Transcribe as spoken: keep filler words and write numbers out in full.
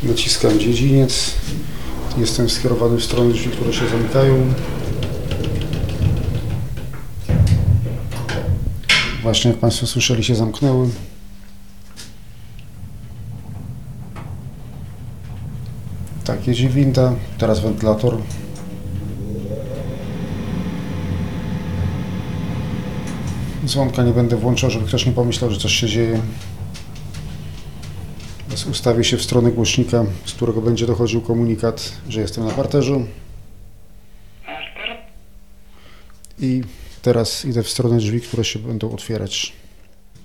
Naciskam dziedziniec. Jestem skierowany w stronę drzwi, które się zamykają. Właśnie jak Państwo słyszeli, się zamknęły. Tak, jedzie winda. Teraz wentylator. Dzwonka nie będę włączał, żeby ktoś nie pomyślał, że coś się dzieje. Teraz ustawię się w stronę głośnika, z którego będzie dochodził komunikat, że jestem na parterzu. I teraz idę w stronę drzwi, które się będą otwierać.